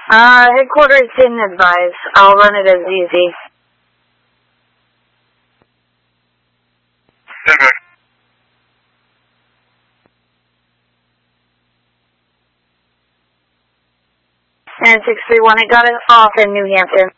Headquarters didn't advise. I'll run it as easy. Okay. 9631, I got it off in New Hampton.